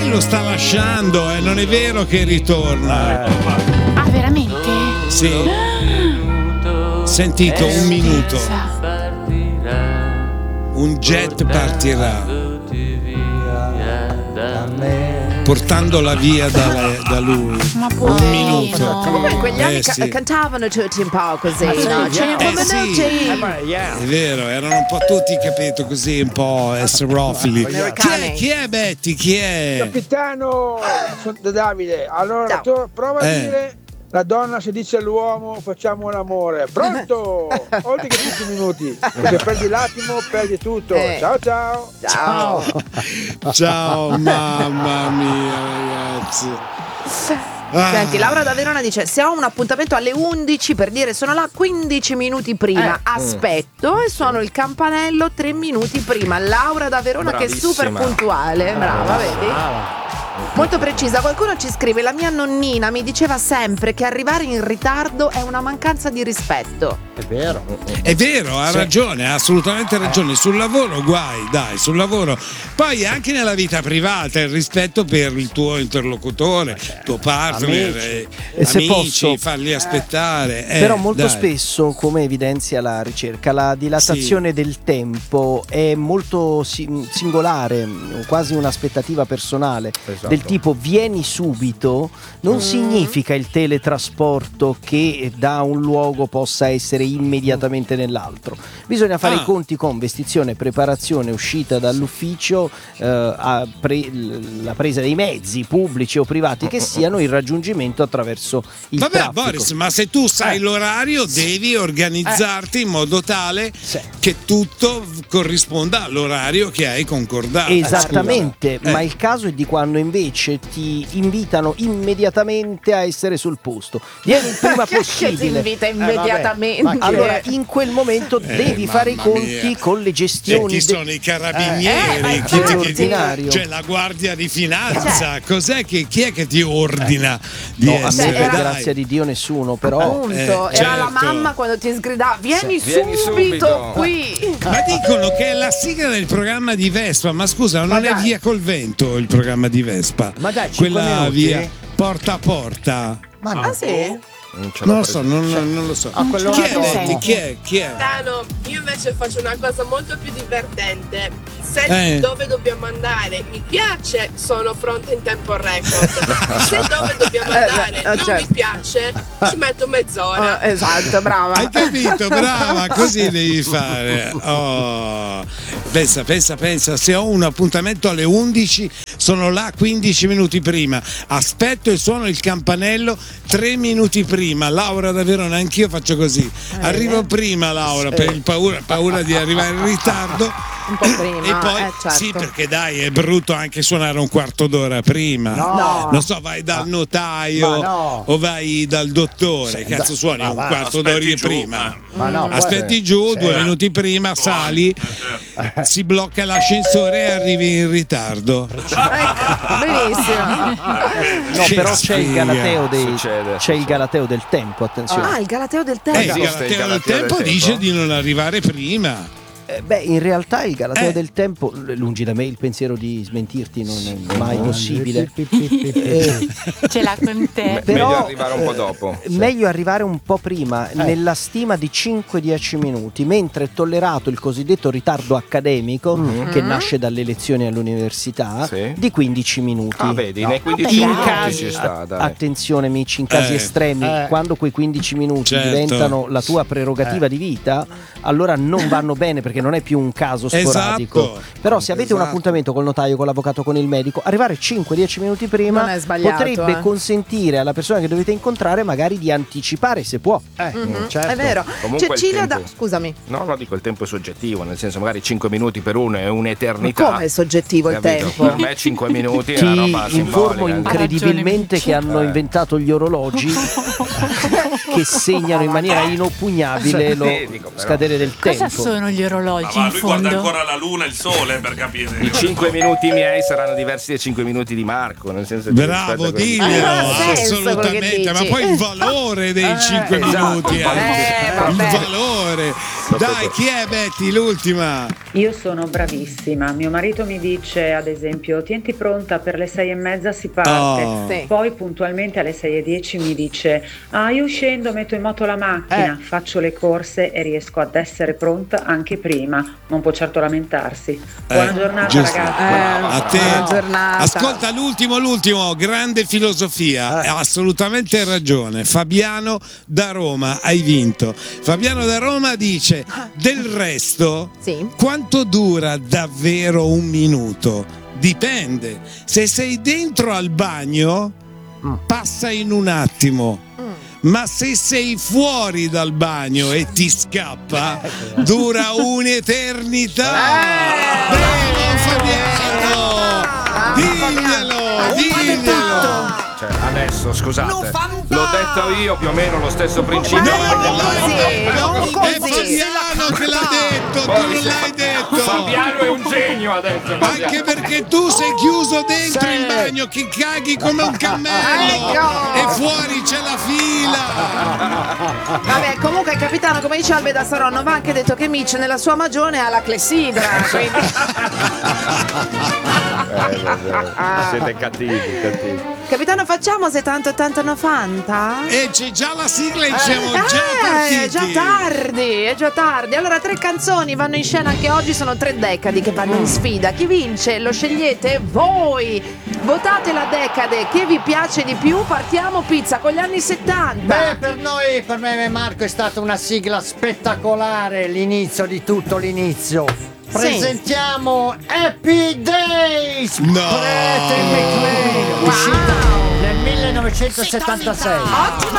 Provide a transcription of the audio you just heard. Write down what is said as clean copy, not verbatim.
lo sta lasciando, non è vero che ritorna. Ah, veramente? Sì. Sentito, un minuto. Un jet partirà, portandola via da lui. Un minuto. Comunque in quegli anni sì. cantavano tutti un po' così, no? Sì. È vero, erano un po' tutti, capito, così, un po' esterofili. Chi è Betty? Chi è? Capitano, sono Davide. Allora, prova a dire: la donna se dice all'uomo facciamo l'amore. Pronto? Oltre che 10 minuti. Se perdi l'attimo, perdi tutto. Ciao ciao. Ciao. Ciao, mamma mia, ragazzi. Senti, Laura da Verona dice: se ho un appuntamento alle 11, per dire sono là 15 minuti prima, aspetto e suono il campanello 3 minuti prima. Laura da Verona, che è super puntuale. Brava, vedi? Molto precisa. Qualcuno ci scrive: la mia nonnina mi diceva sempre che arrivare in ritardo è una mancanza di rispetto. È vero, ha ragione, ha assolutamente ragione. Sul lavoro guai, dai, sul lavoro. Poi anche nella vita privata il rispetto per il tuo interlocutore, tuo partner, amici, farli aspettare. Però molto spesso, come evidenzia la ricerca, la dilatazione del tempo è molto singolare, quasi un'aspettativa personale. Del tipo vieni subito non significa il teletrasporto che da un luogo possa essere immediatamente nell'altro. Bisogna fare i conti con vestizione, preparazione, uscita dall'ufficio, la presa dei mezzi pubblici o privati che siano, il raggiungimento attraverso il traffico. Boris, ma se tu sai l'orario devi organizzarti in modo tale che tutto corrisponda all'orario che hai concordato. Esattamente, ma il caso è di quando invece ti invitano immediatamente a essere sul posto. Vieni il prima possibile. Che ti invita immediatamente? Allora in quel momento devi fare i conti con le gestioni. Ci sono i carabinieri, c'è la guardia di finanza. Cos'è chi è che ti ordina di essere? Grazie di Dio nessuno, però appunto, era la mamma quando ti sgridava: vieni subito qui. Ma dicono che è la sigla del programma di Vespa. Ma scusa, non è Via col Vento il programma di Vespa? Ma dai, quella via porta a porta. Ma sì? Non lo so, non lo so. Chi è Betty? Chi è? Io invece faccio una cosa molto più divertente. Se dove dobbiamo andare mi piace, sono pronta in tempo record. Se dove dobbiamo andare non mi piace, ci metto mezz'ora. Esatto, brava. Hai capito? Brava, così devi fare. Pensa, se ho un appuntamento alle 11 sono là 15 minuti prima, aspetto e suono il campanello 3 minuti prima. Laura da Verona, anch'io faccio così, arrivo prima, Laura, per il paura di arrivare in ritardo un po' prima e poi certo. sì, perché dai, è brutto anche suonare un quarto d'ora prima. Non so, vai dal notaio o vai dal dottore, cazzo suoni un quarto d'ora prima. Aspetti giù 2 minuti prima, sali, si blocca l'ascensore e arrivi in ritardo. Benissimo. Però c'è il Galateo del tempo, attenzione. Il Galateo del tempo. Il Galateo del tempo dice di non arrivare prima. In realtà il Galateo del tempo, lungi da me il pensiero di smentirti, non è mai possibile. Ce l'ha con te. Però, meglio arrivare un po' dopo. Meglio arrivare un po' prima, nella stima di 5-10 minuti, mentre è tollerato il cosiddetto ritardo accademico, che nasce dalle lezioni all'università, di 15 minuti. Vedi, nei 15 minuti ci sta, dai. Attenzione amici, in casi estremi, quando quei 15 minuti diventano la tua prerogativa di vita, allora non vanno bene, perché non è più un caso sporadico. Però se avete un appuntamento col notaio, con l'avvocato, con il medico, arrivare 5-10 minuti prima non è sbagliato, potrebbe consentire alla persona che dovete incontrare magari di anticipare, se può. Certo. È vero. Cecilia scusami. No, dico, il tempo è soggettivo, nel senso magari 5 minuti per uno è un'eternità. Ma come è soggettivo il tempo? Per me 5 minuti è Ti una roba informo simbolica. incredibilmente che hanno inventato gli orologi che segnano in maniera inoppugnabile lo scadere del tempo. Cosa sono gli orologi Ma in lui fondo? guarda ancora la luna e il sole, per capire. I 5 minuti miei saranno diversi dai 5 minuti di Marco, nel senso che bravo, diglielo, assolutamente, ma poi il valore dei 5 minuti, il valore. Dai, chi è Betty, l'ultima? Io sono bravissima, mio marito mi dice ad esempio tienti pronta per le 6:30 si parte, poi puntualmente alle 6:10 mi dice io scendo, metto in moto la macchina, faccio le corse e riesco ad essere pronta anche prima, non può certo lamentarsi. Buona giornata giusto. ragazzi. A te. Buona giornata. Ascolta l'ultimo, grande filosofia, ha assolutamente ragione. Fabiano da Roma, hai vinto. Fabiano da Roma dice del resto quanto dura davvero un minuto? Dipende. Se sei dentro al bagno passa in un attimo. Ma se sei fuori dal bagno e ti scappa, dura un'eternità. Bravo Fabiano! Diglielo! Cioè, adesso scusate, l'ho detto io più o meno lo stesso principio. Non È Fabiano che l'ha detto, tu non l'hai detto. Fabiano è un genio adesso. Anche perché tu sei chiuso dentro il bagno che caghi come un cammello e fuori c'è la fila. Vabbè, comunque il capitano, come dice Albe da Saronno, va anche detto che Mitch nella sua magione ha la clessidra. Siete cattivi. Capitano, facciamo 70, 80, 90? E c'è già la sigla e siamo già partiti. È già tardi. Allora, 3 canzoni vanno in scena anche oggi, sono 3 decadi che vanno in sfida. Chi vince? Lo scegliete voi. Votate la decade che vi piace di più. Partiamo Pizza con gli anni 70. Beh, per me e Marco è stata una sigla spettacolare, l'inizio di tutto l'inizio. Presentiamo Happy Days! No! Pretty McLean, uscita nel 1976. Ottima